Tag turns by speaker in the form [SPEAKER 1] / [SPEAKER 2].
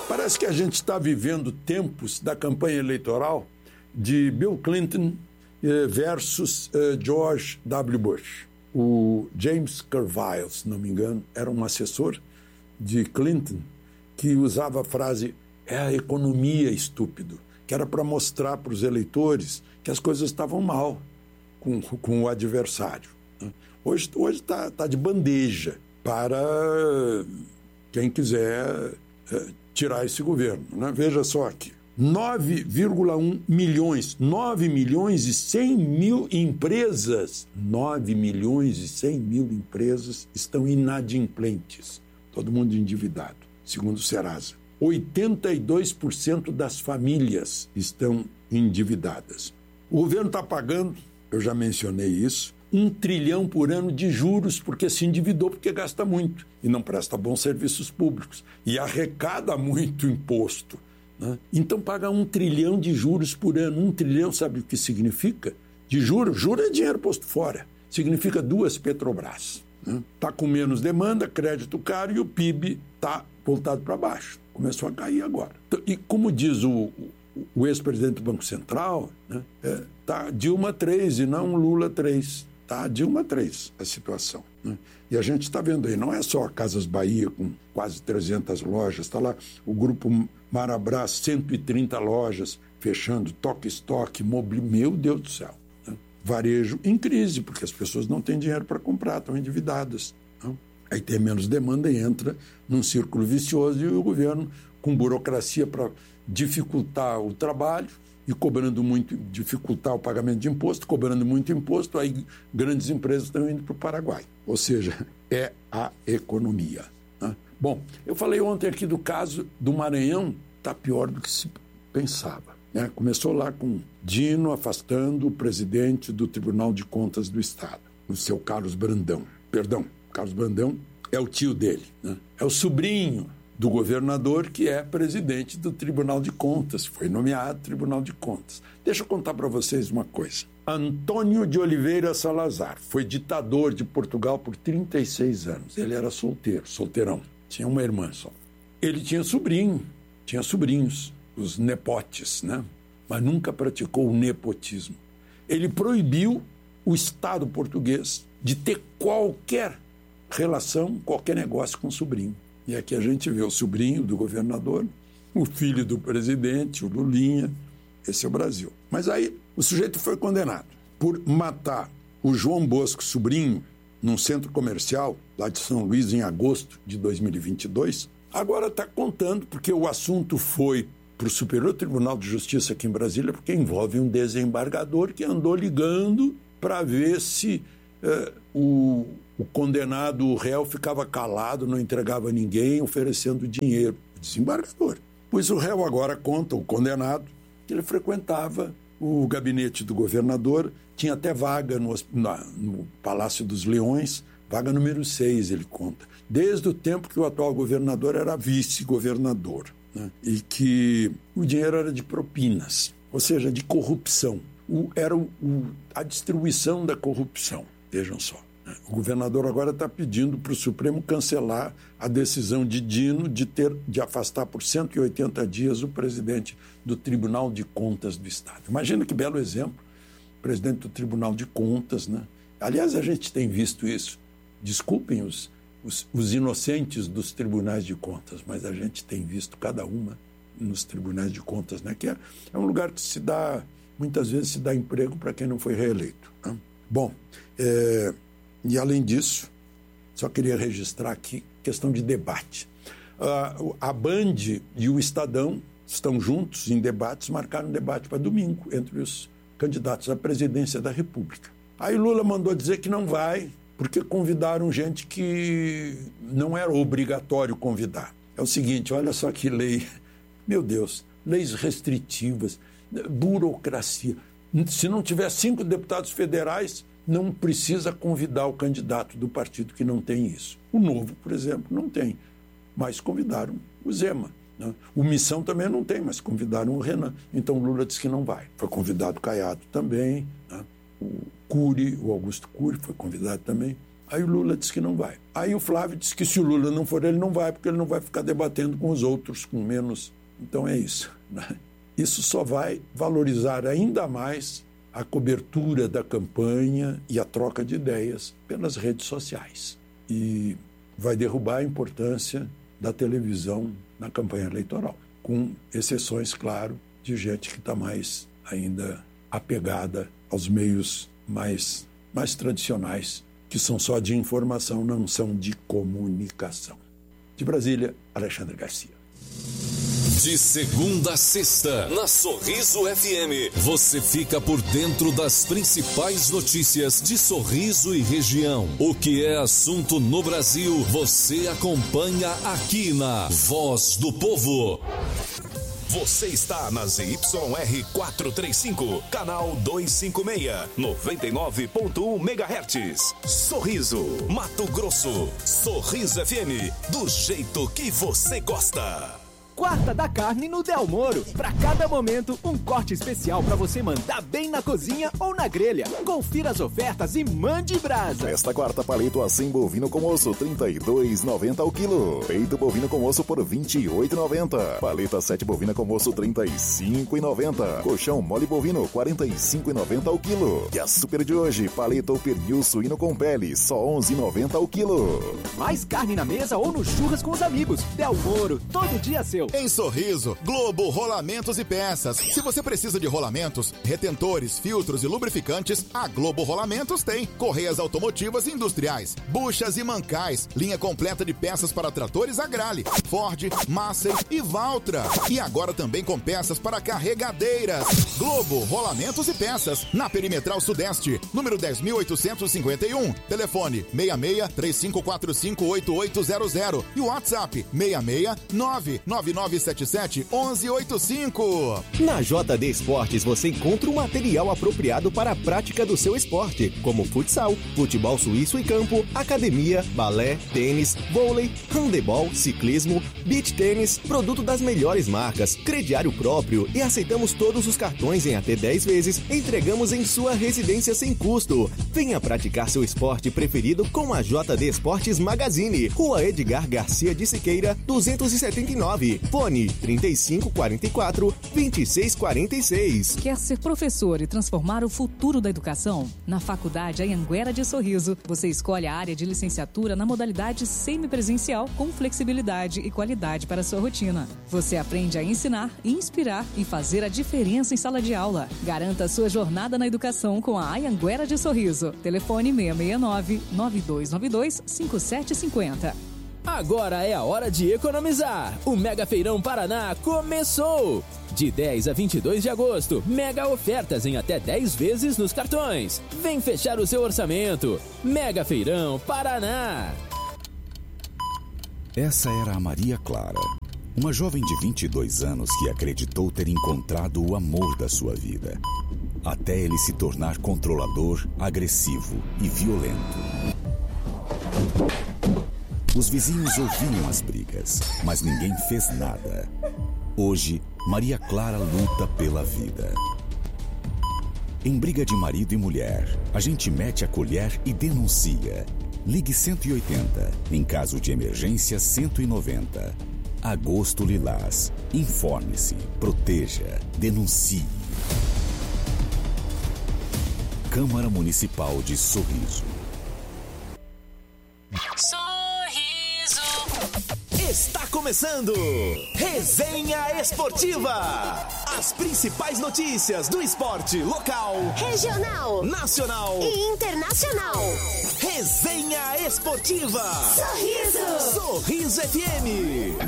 [SPEAKER 1] Parece que a gente está vivendo tempos da campanha eleitoral de Bill Clinton versus George W. Bush. O James Carville, se não me engano, era um assessor de Clinton que usava a frase "é a economia, estúpido", que era para mostrar para os eleitores que as coisas estavam mal com o adversário. Hoje tá de bandeja para quem quiser tirar esse governo, né? Veja só aqui. 9,1 milhões, 9 milhões e 100 mil empresas, 9 milhões e 100 mil empresas estão inadimplentes. Todo mundo endividado, segundo o Serasa. 82% das famílias estão endividadas. O governo está pagando, eu já mencionei isso, 1 trilhão por ano de juros, porque se endividou, porque gasta muito e não presta bons serviços públicos e arrecada muito imposto, né? Então paga 1 trilhão de juros por ano. 1 trilhão, sabe o que significa? De juros, juro é dinheiro posto fora, significa 2 Petrobras. Está com menos demanda, crédito caro e o PIB está voltado para baixo. Começou a cair agora. E como diz o ex-presidente do Banco Central, né, tá Dilma 3 e não Lula 3. Tá Dilma 3 a situação, né? E a gente está vendo aí, não é só a Casas Bahia com quase 300 lojas, está lá o grupo Marabras, 130 lojas fechando, toque-estoque, meu Deus do céu. Né? Varejo em crise, porque as pessoas não têm dinheiro para comprar, estão endividadas. Né? Aí tem menos demanda e entra num círculo vicioso e o governo com burocracia para dificultar o trabalho e cobrando muito, dificultar o pagamento de imposto, cobrando muito imposto, aí grandes empresas estão indo para o Paraguai. Ou seja, é a economia. Né? Bom, eu falei ontem aqui do caso do Maranhão, está pior do que se pensava. Né? Começou lá com Dino afastando o presidente do Tribunal de Contas do Estado, o seu Carlos Brandão. Perdão, Carlos Brandão é o tio dele, né? É o sobrinho do governador, que é presidente do Tribunal de Contas, foi nomeado Tribunal de Contas. Deixa eu contar para vocês uma coisa. Antônio de Oliveira Salazar foi ditador de Portugal por 36 anos. Ele era solteirão, tinha uma irmã só. Ele tinha sobrinhos, os nepotes, né? Mas nunca praticou o nepotismo. Ele proibiu o Estado português de ter qualquer relação, qualquer negócio com o sobrinho. E aqui a gente vê o sobrinho do governador, o filho do presidente, o Lulinha. Esse é o Brasil. Mas aí o sujeito foi condenado por matar o João Bosco, sobrinho, num centro comercial lá de São Luís em agosto de 2022. Agora está contando, porque o assunto foi para o Superior Tribunal de Justiça aqui em Brasília, porque envolve um desembargador que andou ligando para ver se o condenado, o réu, ficava calado, não entregava a ninguém, oferecendo dinheiro. Desembargador. Pois o réu agora conta, o condenado, que ele frequentava o gabinete do governador, tinha até vaga no Palácio dos Leões, vaga número 6, ele conta, desde o tempo que o atual governador era vice-governador, né? E que o dinheiro era de propinas, ou seja, de corrupção. Era a distribuição da corrupção, vejam só. O governador agora está pedindo para o Supremo cancelar a decisão de Dino de afastar por 180 dias o presidente do Tribunal de Contas do Estado. Imagina que belo exemplo, presidente do Tribunal de Contas, né? Aliás, a gente tem visto isso. Desculpem os inocentes dos tribunais de contas, mas a gente tem visto cada uma nos tribunais de contas, né? Que é um lugar que muitas vezes se dá emprego para quem não foi reeleito, né? Bom, e além disso, só queria registrar aqui questão de debate. A Band e o Estadão estão juntos em debates, marcaram um debate para domingo entre os candidatos à presidência da República. Aí Lula mandou dizer que não vai, porque convidaram gente que não era obrigatório convidar. É o seguinte, olha só que lei, meu Deus, leis restritivas, burocracia. Se não tiver 5 deputados federais, não precisa convidar o candidato do partido que não tem isso. O Novo, por exemplo, não tem, mas convidaram o Zema, né? O Missão também não tem, mas convidaram o Renan. Então o Lula disse que não vai. Foi convidado o Caiado também, né? O Augusto Cury foi convidado também. Aí o Lula disse que não vai. Aí o Flávio disse que se o Lula não for, ele não vai, porque ele não vai ficar debatendo com os outros, com menos. Então é isso, né? Isso só vai valorizar ainda mais a cobertura da campanha e a troca de ideias pelas redes sociais. E vai derrubar a importância da televisão na campanha eleitoral, com exceções, claro, de gente que está mais ainda apegada aos meios mais tradicionais, que são só de informação, não são de comunicação. De Brasília, Alexandre Garcia.
[SPEAKER 2] De segunda a sexta, na Sorriso FM, você fica por dentro das principais notícias de Sorriso e região. O que é assunto no Brasil, você acompanha aqui na Voz do Povo. Você está na ZYR 435, canal 256, 99.1 MHz. Sorriso, Mato Grosso. Sorriso FM, do jeito que você gosta.
[SPEAKER 3] Quarta da carne no Del Moro. Para cada momento, um corte especial para você mandar bem na cozinha ou na grelha. Confira as ofertas e mande brasa.
[SPEAKER 4] Nesta quarta, palito assim bovino com osso, R$ 32,90 ao quilo. Peito bovino com osso por R$ 28,90. Paleta 7 bovina com osso, R$ 35,90. Colchão mole bovino, R$ 45,90 ao quilo. E a super de hoje, paleta ou pernil suíno com pele, só R$ 11,90 ao quilo.
[SPEAKER 3] Mais carne na mesa ou no churras com os amigos. Del Moro, todo dia seu.
[SPEAKER 5] Em Sorriso, Globo Rolamentos e Peças. Se você precisa de rolamentos, retentores, filtros e lubrificantes, a Globo Rolamentos tem. Correias automotivas e industriais, buchas e mancais, linha completa de peças para tratores Agrale, Ford, Massey e Valtra. E agora também com peças para carregadeiras. Globo Rolamentos e Peças, na Perimetral Sudeste, número 10.851. Telefone 66-3545-8800 e o WhatsApp 669-9977-1185.
[SPEAKER 6] Na JD Esportes você encontra o material apropriado para a prática do seu esporte, como futsal, futebol suíço e campo, academia, balé, tênis, vôlei, handebol, ciclismo, beach tênis, produto das melhores marcas, crediário próprio e aceitamos todos os cartões em até 10 vezes, entregamos em sua residência sem custo. Venha praticar seu esporte preferido com a JD Esportes Magazine, Rua Edgar Garcia de Siqueira, 279. Fone 3544-2646.
[SPEAKER 7] Quer ser professor e transformar o futuro da educação? Na Faculdade Anhanguera de Sorriso, você escolhe a área de licenciatura na modalidade semipresencial com flexibilidade e qualidade para a sua rotina. Você aprende a ensinar, inspirar e fazer a diferença em sala de aula. Garanta sua jornada na educação com a Anhanguera de Sorriso. Telefone 669-9292-5750.
[SPEAKER 8] Agora é a hora de economizar. O Mega Feirão Paraná começou! De 10 a 22 de agosto, mega ofertas em até 10 vezes nos cartões. Vem fechar o seu orçamento. Mega Feirão Paraná.
[SPEAKER 4] Essa era a Maria Clara, uma jovem de 22 anos que acreditou ter encontrado o amor da sua vida, até ele se tornar controlador, agressivo e violento. Os vizinhos ouviam as brigas, mas ninguém fez nada. Hoje, Maria Clara luta pela vida. Em briga de marido e mulher, a gente mete a colher e denuncia. Ligue 180. Em caso de emergência, 190. Agosto Lilás. Informe-se, proteja, denuncie. Câmara Municipal de Sorriso.
[SPEAKER 9] Está começando Resenha Esportiva. As principais notícias do esporte local,
[SPEAKER 10] regional,
[SPEAKER 9] nacional
[SPEAKER 10] e internacional.
[SPEAKER 9] Resenha Esportiva.
[SPEAKER 10] Sorriso.
[SPEAKER 9] Sorriso FM.